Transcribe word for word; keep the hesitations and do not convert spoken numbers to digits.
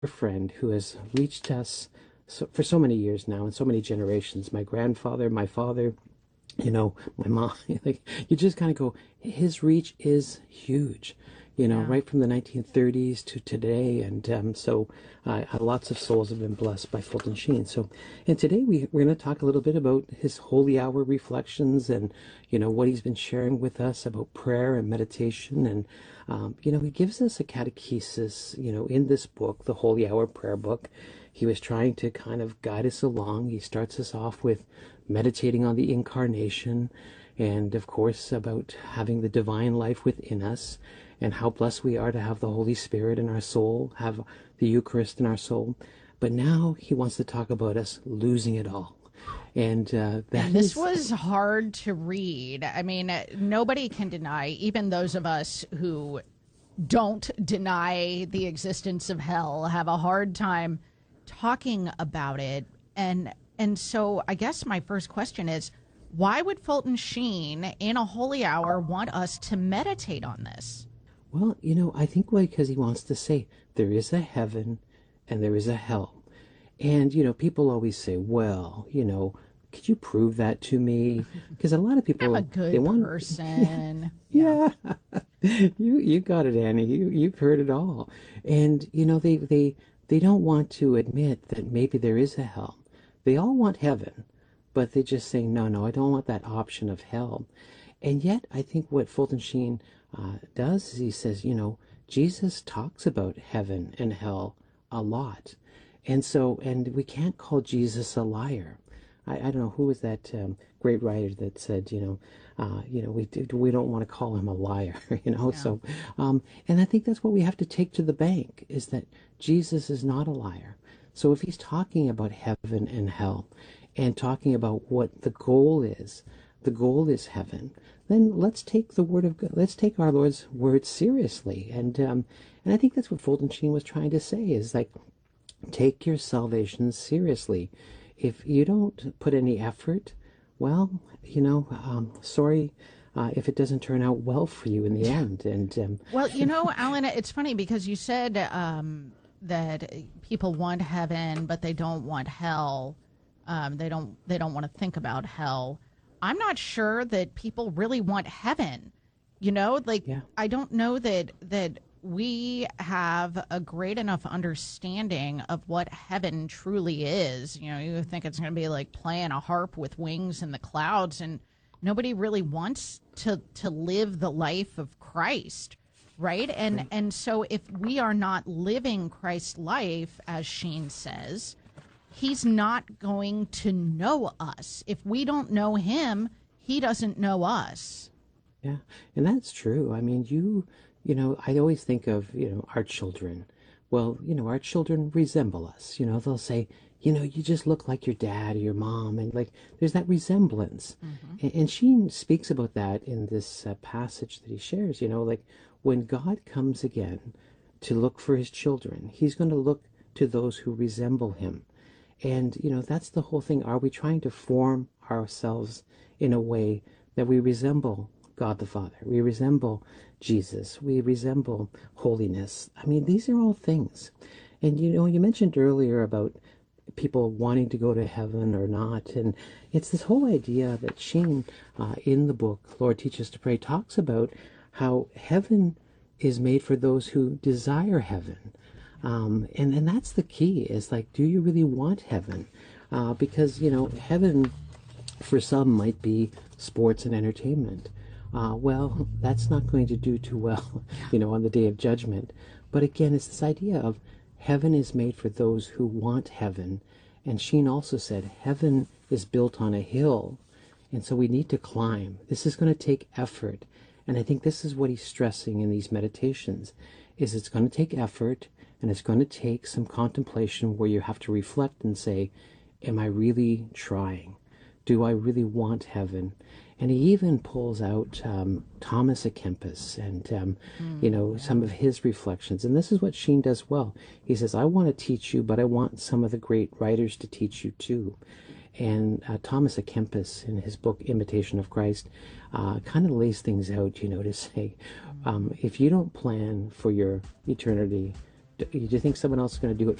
friend who has reached us so, for so many years now and so many generations. My grandfather, my father, you know, my mom. Like you just kind of go, his reach is huge. You know, Yeah. right from the nineteen thirties to today, and um, so uh, lots of souls have been blessed by Fulton Sheen. So, and today we we're going to talk a little bit about his holy hour reflections, and you know what he's been sharing with us about prayer and meditation, and um, you know he gives us a catechesis. You know, in this book, the Holy Hour Prayer Book, he was trying to kind of guide us along. He starts us off with meditating on the incarnation, and of course about having the divine life within us, and how blessed we are to have the Holy Spirit in our soul, have the Eucharist in our soul. But now he wants to talk about us losing it all. And uh, that And this is, was hard to read. I mean, uh, nobody can deny, even those of us who don't deny the existence of hell, have a hard time talking about it. And and so I guess my first question is, why would Fulton Sheen in a holy hour want us to meditate on this? well, you know, I think because he wants to say there is a heaven and there is a hell. And, you know, people always say, well, you know, could you prove that to me? Because a lot of I'm a people, they good want, person. Yeah. yeah, you you got it, Annie. You you've heard it all. And you know they they they don't want to admit that maybe there is a hell. They all want heaven, but they just say no, no, I don't want that option of hell. And yet, I think what Fulton Sheen uh, does is he says, you know, Jesus talks about heaven and hell a lot, and so and we can't call Jesus a liar. I, I don't know who was that um, great writer that said, you know, uh, you know, we we don't want to call him a liar, you know. Yeah. So, um, and I think that's what we have to take to the bank is that Jesus is not a liar. So if he's talking about heaven and hell, and talking about what the goal is, the goal is heaven. Then let's take the word of God. Let's take our Lord's word seriously, and um, and I think that's what Fulton Sheen was trying to say is like take your salvation seriously. If you don't put any effort, well, you know, um, sorry uh, if it doesn't turn out well for you in the end. And um, Well, you know, Alan, it's funny because you said um, that people want heaven, but they don't want hell. Um, they don't. They don't want to think about hell. I'm not sure that people really want heaven. You know, like yeah, I don't know that that we have a great enough understanding of what heaven truly is. You know, you think it's going to be like playing a harp with wings in the clouds, and nobody really wants to to live the life of Christ, right? And right. and so if we are not living Christ's life, as Sheen says, he's not going to know us. If we don't know him, he doesn't know us. Yeah, and that's true. I mean, you, you know, I always think of, you know, our children. Well, you know, our children resemble us. You know, they'll say, you know, you just look like your dad or your mom, and like there's that resemblance. Hmm. And, and she speaks about that in this uh, passage that he shares. You know, like when God comes again to look for his children, he's going to look to those who resemble him. And, you know, that's the whole thing. Are we trying to form ourselves in a way that we resemble God the Father? We resemble Jesus. We resemble holiness. I mean, these are all things. And, you know, you mentioned earlier about people wanting to go to heaven or not. And it's this whole idea that Sheen, uh, in the book, Lord Teach Us to Pray, talks about how heaven is made for those who desire heaven. Um, and, and that's the key is like, do you really want heaven? Uh, because, you know, heaven for some might be sports and entertainment. Uh, well, that's not going to do too well, you know, on the day of judgment. But again, it's this idea of heaven is made for those who want heaven. And Sheen also said heaven is built on a hill. And so we need to climb. This is going to take effort. And I think this is what he's stressing in these meditations is it's going to take effort and it's going to take some contemplation where you have to reflect and say, am I really trying? Do I really want heaven? And he even pulls out um, Thomas à Kempis and, um, you Mm, know, yeah. some of his reflections. And this is what Sheen does well. He says, I want to teach you, but I want some of the great writers to teach you too. And uh, Thomas à Kempis, in his book Imitation of Christ, uh, kind of lays things out, you know, to say, um, if you don't plan for your eternity, Do you think someone else is going to do it